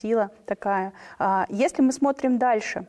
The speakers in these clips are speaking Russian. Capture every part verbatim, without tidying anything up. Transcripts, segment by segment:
сила такая. Если мы смотрим дальше,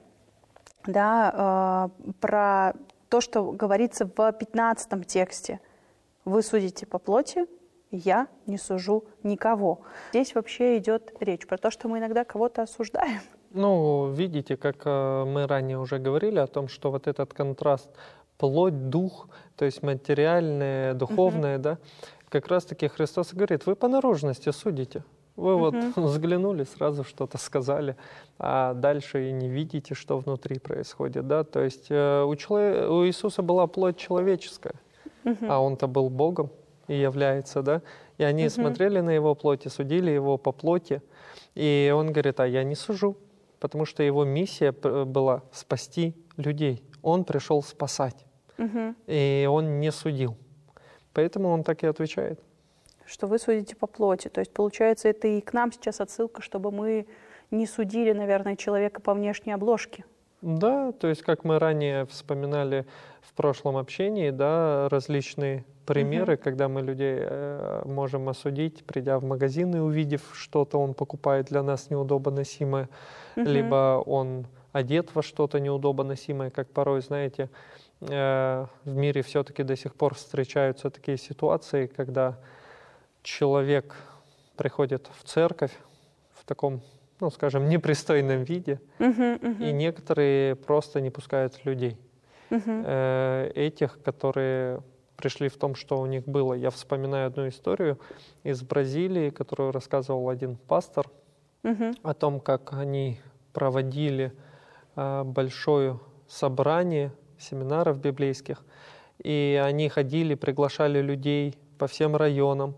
да, про то, что говорится в пятнадцатом тексте, вы судите по плоти, я не сужу никого. Здесь вообще идет речь про то, что мы иногда кого-то осуждаем. Ну, видите, как мы ранее уже говорили о том, что вот этот контраст плоть, дух, то есть материальное, духовное, угу. да, как раз-таки Христос говорит, вы по наружности судите. Вы угу. вот взглянули, сразу что-то сказали, а дальше и не видите, что внутри происходит. Да? То есть у, человека, у Иисуса была плоть человеческая, угу. а Он-то был Богом и является, да. И они угу. смотрели на Его плоть и судили Его по плоти. И Он говорит, а я не сужу, потому что Его миссия была спасти людей. Он пришел спасать, угу. и Он не судил. Поэтому Он так и отвечает. Что вы судите по плоти. То есть, получается, это и к нам сейчас отсылка, чтобы мы не судили, наверное, человека по внешней обложке. Да, то есть, как мы ранее вспоминали в прошлом общении, да, различные примеры, угу. когда мы людей э, можем осудить, придя в магазин и увидев что-то, он покупает для нас неудобоносимое, угу. либо он одет во что-то неудобоносимое, как порой, знаете, э, в мире все-таки до сих пор встречаются такие ситуации, когда человек приходит в церковь в таком, ну, скажем, непристойном виде, uh-huh, uh-huh. и некоторые просто не пускают людей. Uh-huh. Э, этих, которые пришли в том, что у них было. Я вспоминаю одну историю из Бразилии, которую рассказывал один пастор, uh-huh. о том, как они проводили э, большое собрание семинаров библейских, и они ходили, приглашали людей по всем районам.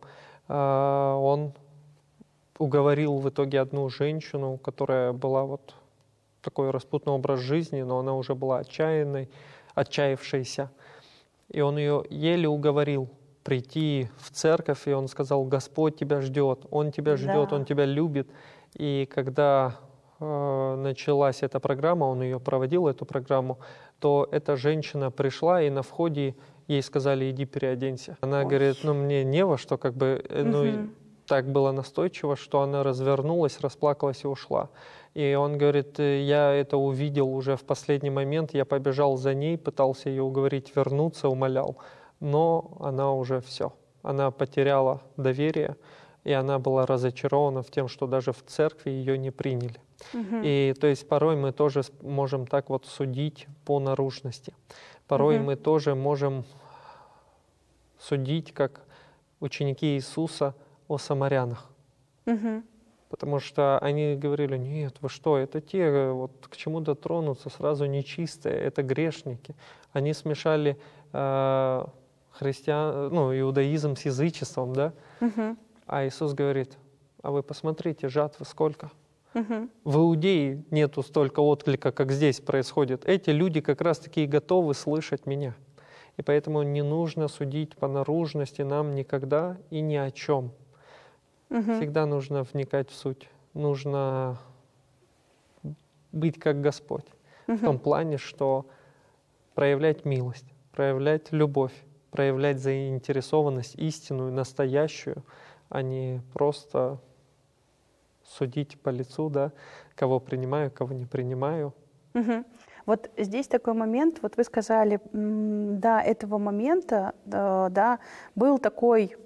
Он уговорил в итоге одну женщину, которая была вот такой распутный образ жизни, но она уже была отчаянной, отчаявшейся. И он ее еле уговорил прийти в церковь, и он сказал, Господь тебя ждет, Он тебя ждет, да. Он тебя любит. И когда э, началась эта программа, он ее проводил, эту программу, то эта женщина пришла, и на входе ей сказали, иди переоденься. Она Ой. говорит, ну мне не во что, как бы, ну угу. так было настойчиво, что она развернулась, расплакалась и ушла. И он говорит, я это увидел уже в последний момент, я побежал за ней, пытался ее уговорить вернуться, умолял, но она уже все. Она потеряла доверие, и она была разочарована в тем, что даже в церкви ее не приняли. Угу. И то есть порой мы тоже можем так вот судить по наружности. Порой угу. мы тоже можем судить, как ученики Иисуса, о самарянах. Угу. Потому что они говорили, нет, вы что, это те, вот, к чему дотронуться, сразу нечистые, это грешники. Они смешали э, христиан, ну, иудаизм с язычеством, да? Угу. А Иисус говорит, а вы посмотрите, жатвы сколько. Угу. В Иудее нету столько отклика, как здесь происходит. Эти люди как раз-таки и готовы слышать меня. И поэтому не нужно судить по наружности нам никогда и ни о чем. Угу. Всегда нужно вникать в суть. Нужно быть как Господь. Угу. В том плане, что проявлять милость, проявлять любовь, проявлять заинтересованность истинную, настоящую, а не просто судить по лицу, да, кого принимаю, кого не принимаю. Угу. Вот здесь такой момент, вот вы сказали, до этого момента, да, был такой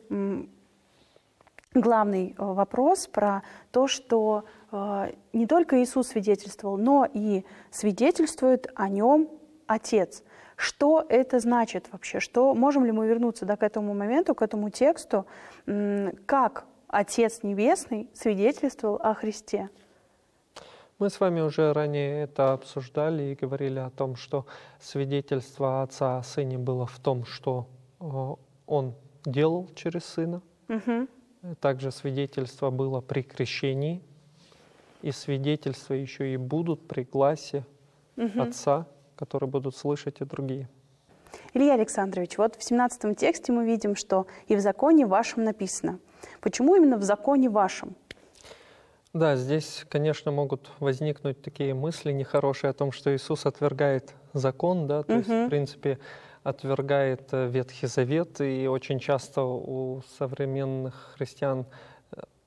главный вопрос про то, что не только Иисус свидетельствовал, но и свидетельствует о нем Отец. Что это значит вообще? Что, можем ли мы вернуться, да, к этому моменту, к этому тексту, как Отец Небесный свидетельствовал о Христе? Мы с вами уже ранее это обсуждали и говорили о том, что свидетельство Отца о Сыне было в том, что Он делал через Сына. Угу. Также свидетельство было при крещении, и свидетельства еще и будут при гласе угу. Отца, которые будут слышать и другие. Илья Александрович, вот в семнадцатом тексте мы видим, что «и в законе вашем» написано. Почему именно в законе вашем? Да, здесь, конечно, могут возникнуть такие мысли нехорошие о том, что Иисус отвергает закон, да, то угу. есть, в принципе, отвергает Ветхий Завет, и очень часто у современных христиан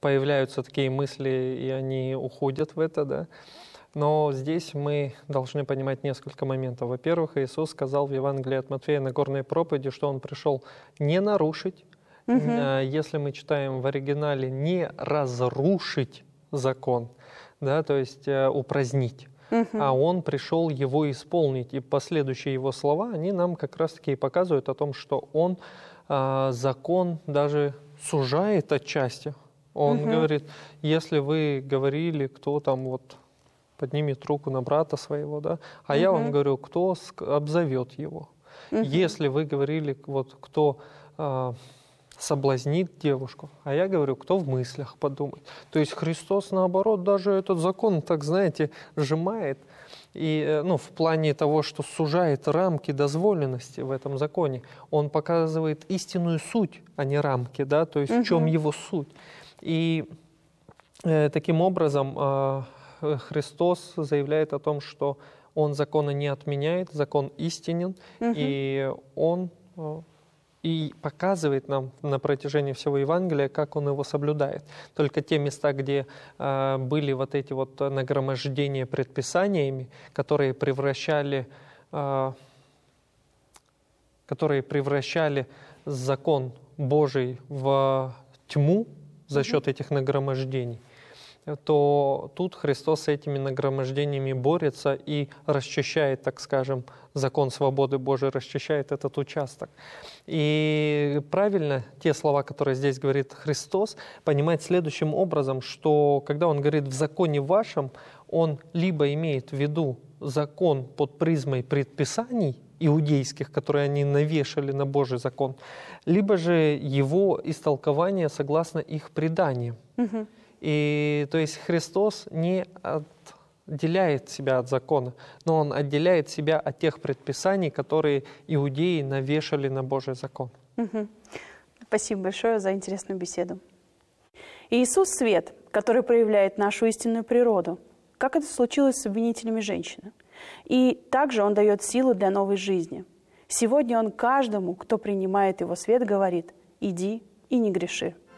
появляются такие мысли, и они уходят в это, да. Но здесь мы должны понимать несколько моментов. Во-первых, Иисус сказал в Евангелии от Матфея на горной проповеди, что Он пришел не нарушить, uh-huh. если мы читаем в оригинале, не разрушить закон, да, то есть упразднить, uh-huh. а Он пришел его исполнить. И последующие Его слова, они нам как раз-таки показывают о том, что Он а, закон даже сужает отчасти. Он uh-huh. говорит, если вы говорили, кто там вот поднимет руку на брата своего, да, а uh-huh. я вам говорю, кто обзовет его. Uh-huh. Если вы говорили, вот кто а, соблазнит девушку, а я говорю, кто в мыслях подумает. То есть Христос, наоборот, даже этот закон, так знаете, сжимает, и, ну, в плане того, что сужает рамки дозволенности в этом законе. Он показывает истинную суть, а не рамки, да, то есть uh-huh. в чем его суть. И э, таким образом э, Христос заявляет о том, что Он закона не отменяет, закон истинен, uh-huh. и Он и показывает нам на протяжении всего Евангелия, как Он его соблюдает. Только те места, где э, были вот эти вот нагромождения предписаниями, которые превращали, э, которые превращали закон Божий в тьму за счет uh-huh. этих нагромождений, то тут Христос с этими нагромождениями борется и расчищает, так скажем, закон свободы Божией, расчищает этот участок. И правильно те слова, которые здесь говорит Христос, понимать следующим образом, что когда Он говорит «в законе вашем», Он либо имеет в виду закон под призмой предписаний иудейских, которые они навешали на Божий закон, либо же его истолкование согласно их преданиям. Угу. И то есть Христос не отделяет себя от закона, но Он отделяет себя от тех предписаний, которые иудеи навешали на Божий закон. Угу. Спасибо большое за интересную беседу. Иисус — свет, который проявляет нашу истинную природу. Как это случилось с обвинителями женщины? И также Он дает силу для новой жизни. Сегодня Он каждому, кто принимает Его свет, говорит: «Иди и не греши».